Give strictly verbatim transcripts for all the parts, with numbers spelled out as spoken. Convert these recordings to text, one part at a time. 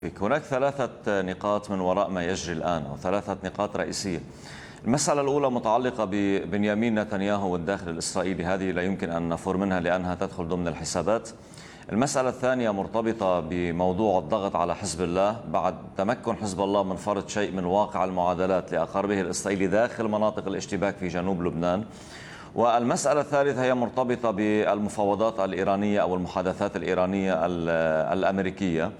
هناك ثلاثة نقاط من وراء ما يجري الآن، أو ثلاثة نقاط رئيسية. المسألة الأولى متعلقة ببنيامين نتنياهو والداخل الإسرائيلي، هذه لا يمكن أن نفر منها لأنها تدخل ضمن الحسابات. المسألة الثانية مرتبطة بموضوع الضغط على حزب الله بعد تمكن حزب الله من فرض شيء من واقع المعادلات لأقاربه الإسرائيلي داخل مناطق الاشتباك في جنوب لبنان. والمسألة الثالثة هي مرتبطة بالمفاوضات الإيرانية أو المحادثات الإيرانية الأمريكية.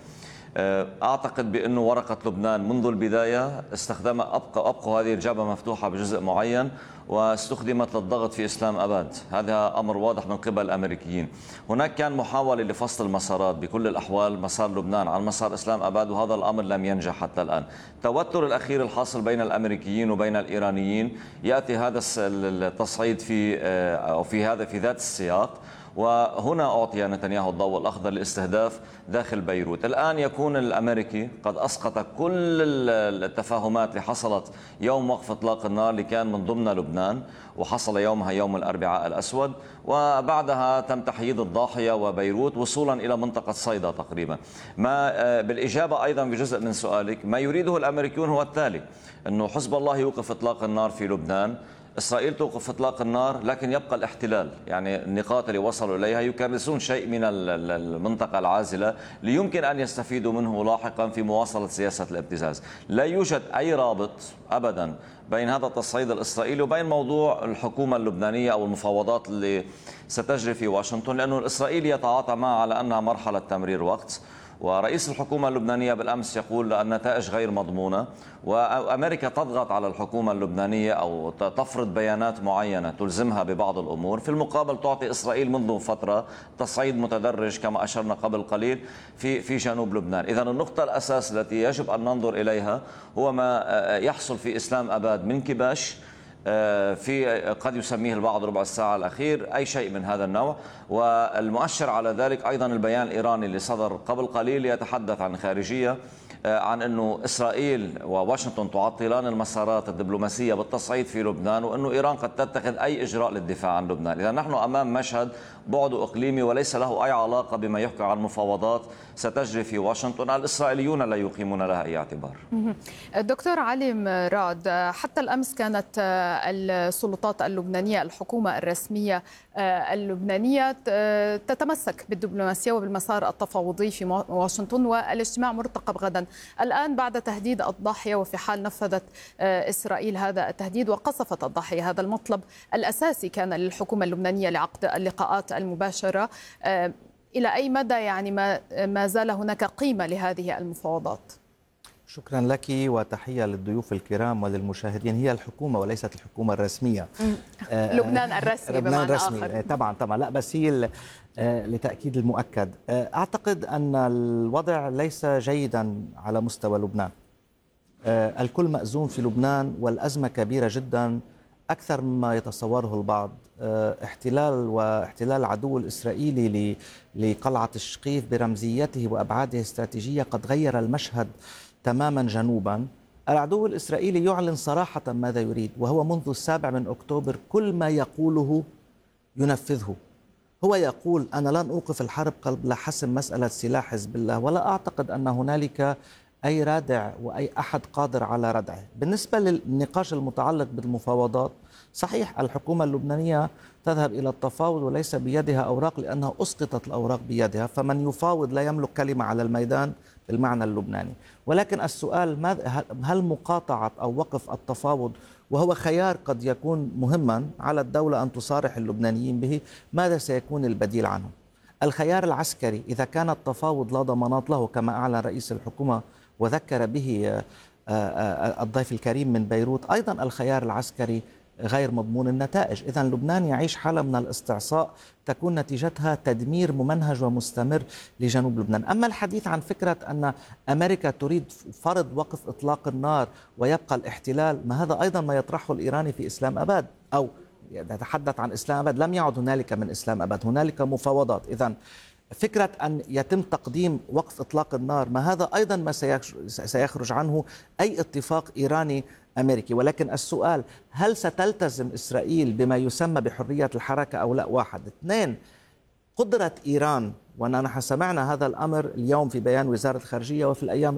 أعتقد بأنه ورقة لبنان منذ البداية استخدم أبقى أبقوا هذه الجعبة مفتوحة بجزء معين واستخدمت للضغط في إسلام أباد. هذا أمر واضح من قبل الأمريكيين. هناك كان محاولة لفصل المسارات بكل الأحوال، مسار لبنان عن مسار إسلام أباد، وهذا الأمر لم ينجح حتى الآن. التوتر الأخير الحاصل بين الأمريكيين وبين الإيرانيين يأتي هذا التصعيد في أو في هذا في ذات السياق، وهنا أعطي نتنياهو الضوء الأخضر لاستهداف داخل بيروت. الآن يكون الأمريكي قد أسقط كل التفاهمات اللي حصلت يوم وقف إطلاق النار اللي كان من ضمن لبنان، وحصل يومها يوم الأربعاء الأسود، وبعدها تم تحييد الضاحية وبيروت وصولا إلى منطقة صيدا تقريبا. ما بالإجابة أيضا بجزء من سؤالك، ما يريده الأمريكيون هو التالي: أنه حزب الله يوقف إطلاق النار في لبنان، إسرائيل توقف إطلاق النار، لكن يبقى الاحتلال. يعني النقاط اللي وصلوا إليها يكرسون شيء من المنطقة العازلة ليمكن أن يستفيدوا منه لاحقا في مواصلة سياسة الابتزاز. لا يوجد أي رابط أبدا بين هذا التصعيد الإسرائيلي وبين موضوع الحكومة اللبنانية أو المفاوضات اللي ستجري في واشنطن، لأنه الإسرائيلي يتعاطى معها على أنها مرحلة تمرير وقت، ورئيس الحكومة اللبنانية بالأمس يقول النتائج غير مضمونة، وأمريكا تضغط على الحكومة اللبنانية أو تفرض بيانات معينة تلزمها ببعض الأمور. في المقابل تعطي إسرائيل منذ فترة تصعيد متدرج كما أشرنا قبل قليل في في جنوب لبنان. إذن النقطة الأساس التي يجب أن ننظر إليها هو ما يحصل في إسلام أباد من كباش، في قد يسميه البعض ربع الساعة الأخير، أي شيء من هذا النوع. والمؤشر على ذلك أيضا البيان الإيراني اللي صدر قبل قليل يتحدث عن خارجية، عن أنه إسرائيل وواشنطن تعطلان المسارات الدبلوماسية بالتصعيد في لبنان، وأنه إيران قد تتخذ أي إجراء للدفاع عن لبنان. إذا نحن أمام مشهد بعده إقليمي وليس له أي علاقة بما يحكى عن مفاوضات ستجري في واشنطن. الإسرائيليون لا يقيمون لها أي اعتبار. دكتور علي مراد، حتى الأمس كانت السلطات اللبنانية، الحكومة الرسمية اللبنانية تتمسك بالدبلوماسية وبالمسار التفاوضي في واشنطن، والاجتماع مرتقب غدا. الآن بعد تهديد الضاحية، وفي حال نفذت إسرائيل هذا التهديد وقصفت الضاحية، هذا المطلب الأساسي كان للحكومة اللبنانية لعقد اللقاءات المباشرة. إلى أي مدى يعني ما ما زال هناك قيمة لهذه المفاوضات؟ شكرا لك وتحية للضيوف الكرام وللمشاهدين. هي الحكومة وليست الحكومة الرسمية. آه لبنان الرسمي لبنان بمعنى الرسمي آخر. طبعا طبعا لا، بس هي لتأكيد المؤكد. أعتقد أن الوضع ليس جيدا على مستوى لبنان. الكل مأزوم في لبنان، والأزمة كبيرة جدا أكثر مما يتصوره البعض. احتلال واحتلال العدو الإسرائيلي لقلعة الشقيف برمزيته وأبعاده الاستراتيجية قد غير المشهد تماما جنوبا. العدو الإسرائيلي يعلن صراحة ماذا يريد، وهو منذ السابع من أكتوبر كل ما يقوله ينفذه. هو يقول أنا لن أوقف الحرب قبل حسم مسألة سلاح حزب الله، ولا أعتقد أن هنالك أي رادع وأي أحد قادر على ردعه. بالنسبة للنقاش المتعلق بالمفاوضات، صحيح الحكومة اللبنانية تذهب إلى التفاوض وليس بيدها أوراق لأنها أسقطت الأوراق بيدها، فمن يفاوض لا يملك كلمة على الميدان بالمعنى اللبناني. ولكن السؤال هل مقاطعة أو وقف التفاوض، وهو خيار قد يكون مهما على الدولة أن تصارح اللبنانيين به، ماذا سيكون البديل عنه؟ الخيار العسكري إذا كان التفاوض لا ضمانات له كما أعلن رئيس الحكومة وذكر به الضيف الكريم من بيروت، أيضا الخيار العسكري غير مضمون النتائج. إذن لبنان يعيش حالة من الاستعصاء تكون نتيجتها تدمير ممنهج ومستمر لجنوب لبنان. أما الحديث عن فكرة أن أمريكا تريد فرض وقف إطلاق النار ويبقى الاحتلال، ما هذا أيضا ما يطرحه الإيراني في إسلام أباد، أو نتحدث عن إسلام أباد. لم يعد هنالك من إسلام أباد، هنالك مفاوضات. إذن فكرة أن يتم تقديم وقف إطلاق النار، ما هذا أيضا ما سيخرج عنه أي اتفاق إيراني أمريكي. ولكن السؤال، هل ستلتزم إسرائيل بما يسمى بحرية الحركة أو لا؟ واحد. اثنين، قدرة إيران ونحن سمعنا هذا الأمر اليوم في بيان وزارة الخارجية وفي الأيام